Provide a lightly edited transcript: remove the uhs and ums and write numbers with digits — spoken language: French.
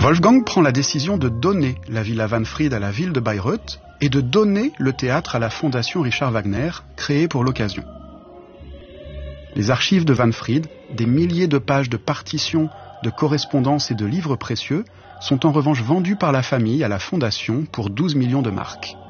Wolfgang prend la décision de donner la Villa Wahnfried à la ville de Bayreuth et de donner le théâtre à la Fondation Richard Wagner, créée pour l'occasion. Les archives de Wahnfried, des milliers de pages de partitions, de correspondances et de livres précieux, sont en revanche vendues par la famille à la Fondation pour 12 millions de marks.